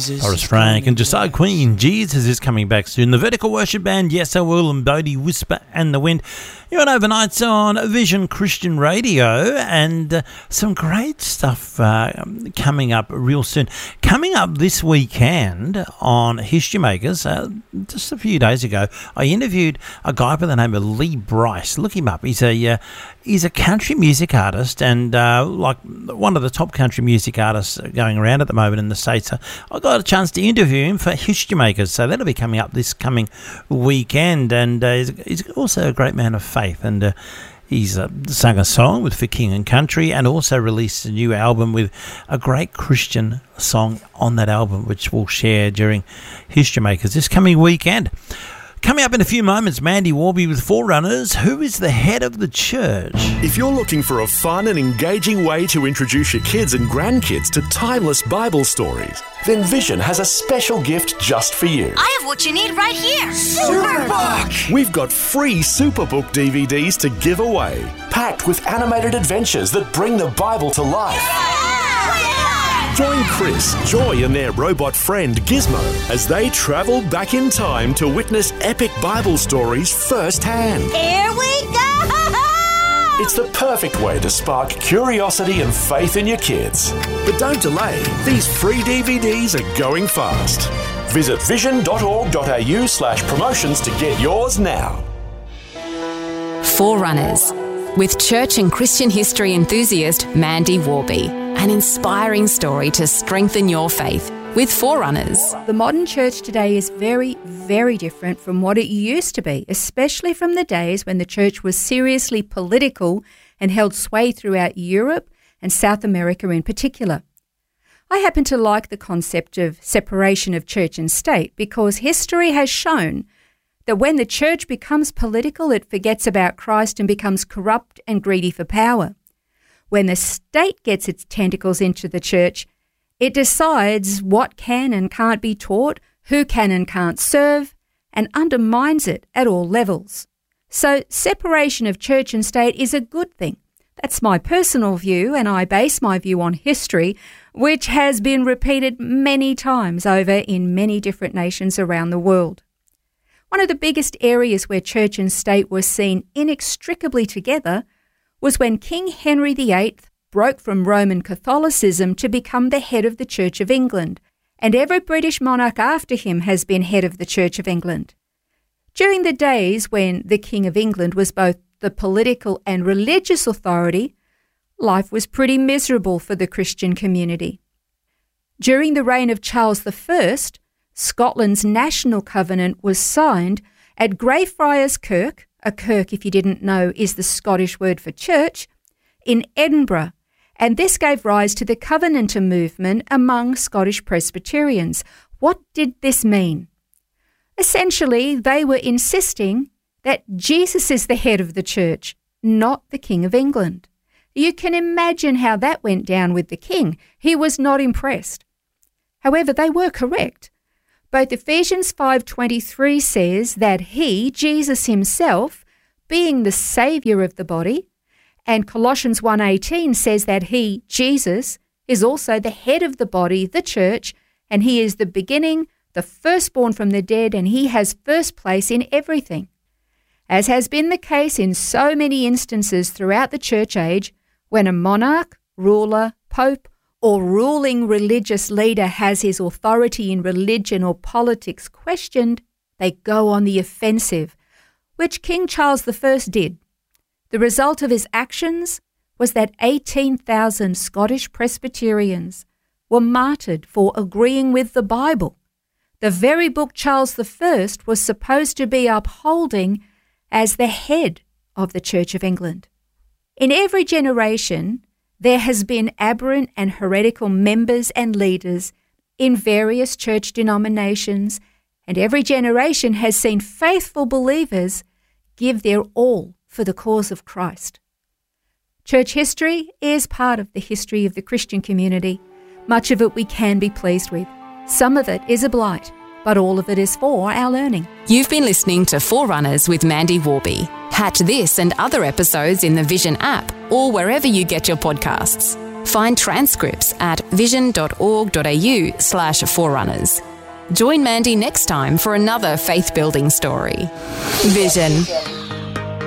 Jesus. Horace Frank and Josiah Queen. Jesus is coming back soon. The Vertical Worship Band, Yes I Will, and Bodie Whisper and the Wind. You're on Overnights on Vision Christian Radio, and some great stuff coming up real soon. Coming up this weekend on History Makers, just a few days ago, I interviewed a guy by the name of Lee Brice. Look him up. He's a country music artist, and like one of the top country music artists going around at the moment in the States. I got a chance to interview him for History Makers, so that'll be coming up this coming weekend. And he's also a great man of faith, and he's sung a song with For King and Country, and also released a new album with a great Christian song on that album, which we'll share during History Makers this coming weekend. Coming up in a few moments, Mandy Warby with Forerunners. Who is the head of the church? If you're looking for a fun and engaging way to introduce your kids and grandkids to timeless Bible stories, then Vision has a special gift just for you. I have what you need right here. Superbook! We've got free Superbook DVDs to give away, packed with animated adventures that bring the Bible to life. Join Chris, Joy and their robot friend Gizmo as they travel back in time to witness epic Bible stories firsthand. Here we go! It's the perfect way to spark curiosity and faith in your kids. But don't delay, these free DVDs are going fast. Visit vision.org.au/promotions to get yours now. Forerunners, with church and Christian history enthusiast Mandy Warby. An inspiring story to strengthen your faith with Forerunners. The modern church today is very, very different from what it used to be, especially from the days when the church was seriously political and held sway throughout Europe and South America in particular. I happen to like the concept of separation of church and state because history has shown that when the church becomes political, it forgets about Christ and becomes corrupt and greedy for power. When the state gets its tentacles into the church, it decides what can and can't be taught, who can and can't serve, and undermines it at all levels. So separation of church and state is a good thing. That's my personal view, and I base my view on history, which has been repeated many times over in many different nations around the world. One of the biggest areas where church and state were seen inextricably together was when King Henry VIII broke from Roman Catholicism to become the head of the Church of England, and every British monarch after him has been head of the Church of England. During the days when the King of England was both the political and religious authority, life was pretty miserable for the Christian community. During the reign of Charles I, Scotland's national covenant was signed at Greyfriars Kirk. A kirk, if you didn't know, is the Scottish word for church, in Edinburgh, and this gave rise to the Covenanter movement among Scottish Presbyterians. What did this mean? Essentially, they were insisting that Jesus is the head of the church, not the King of England. You can imagine how that went down with the king. He was not impressed. However, they were correct. Both Ephesians 5:23 says that he, Jesus himself, being the Saviour of the body, and Colossians 1:18 says that he, Jesus, is also the head of the body, the church, and he is the beginning, the firstborn from the dead, and he has first place in everything. As has been the case in so many instances throughout the church age, when a monarch, ruler, pope, or ruling religious leader has his authority in religion or politics questioned, they go on the offensive, which King Charles I did. The result of his actions was that 18,000 Scottish Presbyterians were martyred for agreeing with the Bible, the very book Charles I was supposed to be upholding as the head of the Church of England. In every generation, there has been aberrant and heretical members and leaders in various church denominations, and every generation has seen faithful believers give their all for the cause of Christ. Church history is part of the history of the Christian community. Much of it we can be pleased with. Some of it is a blight, but all of it is for our learning. You've been listening to Forerunners with Mandy Warby. Catch this and other episodes in the Vision app or wherever you get your podcasts. Find transcripts at vision.org.au/forerunners. Join Mandy next time for another faith-building story. Vision.